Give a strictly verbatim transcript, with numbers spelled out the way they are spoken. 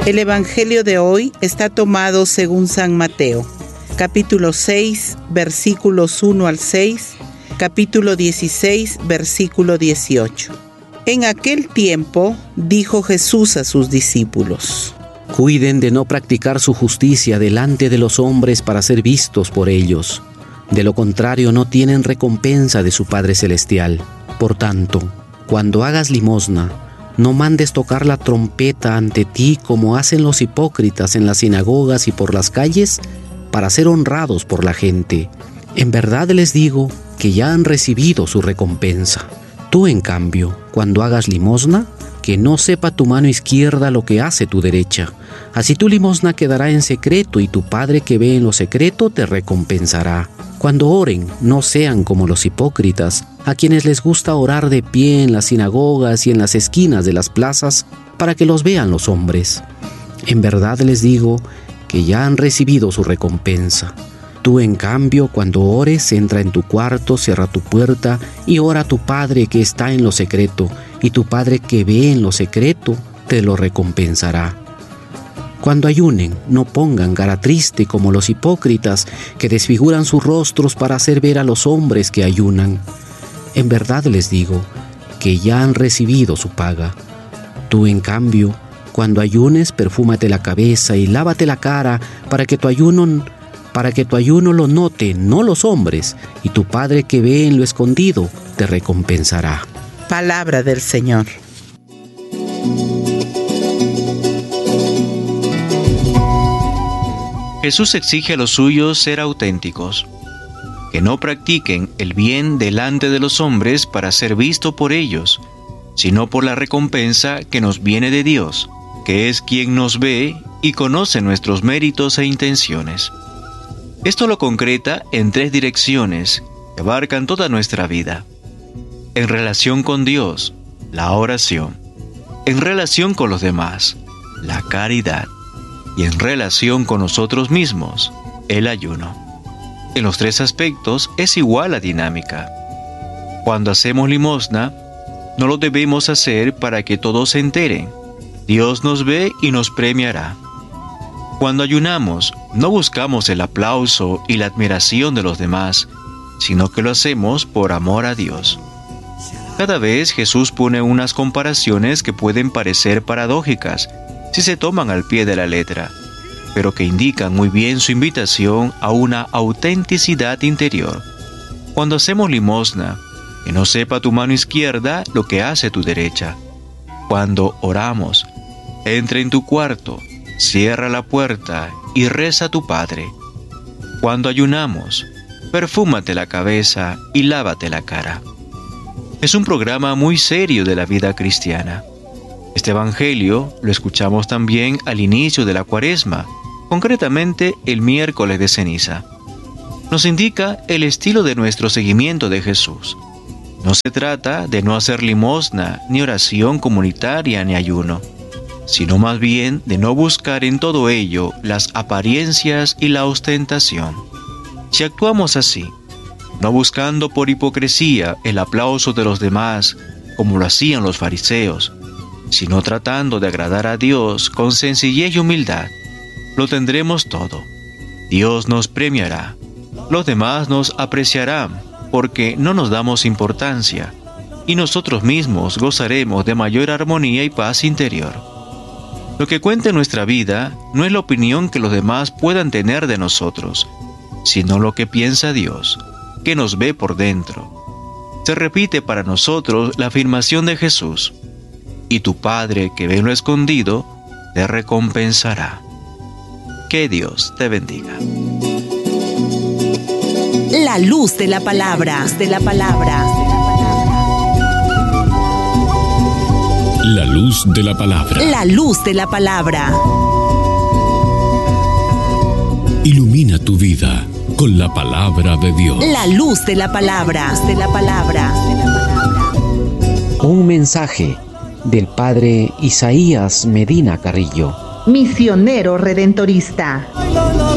El Evangelio de hoy está tomado según San Mateo, capítulo seis, versículos uno al seis, capítulo dieciséis, versículo dieciocho. En aquel tiempo dijo Jesús a sus discípulos: Cuiden de no practicar su justicia delante de los hombres para ser vistos por ellos. De lo contrario, no tienen recompensa de su Padre Celestial. Por tanto, cuando hagas limosna, no mandes tocar la trompeta ante ti como hacen los hipócritas en las sinagogas y por las calles para ser honrados por la gente. En verdad les digo que ya han recibido su recompensa. Tú, en cambio, cuando hagas limosna, que no sepa tu mano izquierda lo que hace tu derecha. Así tu limosna quedará en secreto y tu Padre que ve en lo secreto te recompensará. Cuando oren, no sean como los hipócritas, a quienes les gusta orar de pie en las sinagogas y en las esquinas de las plazas para que los vean los hombres. En verdad les digo que ya han recibido su recompensa. Tú, en cambio, cuando ores, entra en tu cuarto, cierra tu puerta y ora a tu Padre que está en lo secreto, y tu Padre que ve en lo secreto te lo recompensará. Cuando ayunen, no pongan cara triste como los hipócritas que desfiguran sus rostros para hacer ver a los hombres que ayunan. En verdad les digo que ya han recibido su paga. Tú, en cambio, cuando ayunes, perfúmate la cabeza y lávate la cara para que tu ayuno, para que tu ayuno lo note, no los hombres, y tu Padre que ve en lo escondido te recompensará. Palabra del Señor. Jesús exige a los suyos ser auténticos, que no practiquen el bien delante de los hombres para ser visto por ellos, sino por la recompensa que nos viene de Dios, que es quien nos ve y conoce nuestros méritos e intenciones. Esto lo concreta en tres direcciones que abarcan toda nuestra vida. En relación con Dios, la oración. En relación con los demás, la caridad. Y en relación con nosotros mismos, el ayuno. En los tres aspectos es igual la dinámica. Cuando hacemos limosna, no lo debemos hacer para que todos se enteren. Dios nos ve y nos premiará. Cuando ayunamos, no buscamos el aplauso y la admiración de los demás, sino que lo hacemos por amor a Dios. Cada vez Jesús pone unas comparaciones que pueden parecer paradójicas, si se toman al pie de la letra, pero que indican muy bien su invitación a una autenticidad interior. Cuando hacemos limosna, que no sepa tu mano izquierda lo que hace tu derecha. Cuando oramos, entra en tu cuarto, cierra la puerta y reza a tu Padre. Cuando ayunamos, perfúmate la cabeza y lávate la cara. Es un programa muy serio de la vida cristiana. Este evangelio lo escuchamos también al inicio de la Cuaresma, concretamente el miércoles de ceniza. Nos indica el estilo de nuestro seguimiento de Jesús. No se trata de no hacer limosna, ni oración comunitaria, ni ayuno, sino más bien de no buscar en todo ello las apariencias y la ostentación. Si actuamos así, no buscando por hipocresía el aplauso de los demás, como lo hacían los fariseos, sino tratando de agradar a Dios con sencillez y humildad, lo tendremos todo. Dios nos premiará, los demás nos apreciarán, porque no nos damos importancia, y nosotros mismos gozaremos de mayor armonía y paz interior. Lo que cuenta en nuestra vida no es la opinión que los demás puedan tener de nosotros, sino lo que piensa Dios, que nos ve por dentro. Se repite para nosotros la afirmación de Jesús: y tu Padre que ve en lo escondido, te recompensará. Que Dios te bendiga. La luz de la palabra, de la palabra. La luz de la palabra. La luz de la palabra. Ilumina tu vida con la palabra de Dios. La luz de la palabra, de la palabra. Un mensaje del Padre Isaías Medina Carrillo, misionero redentorista.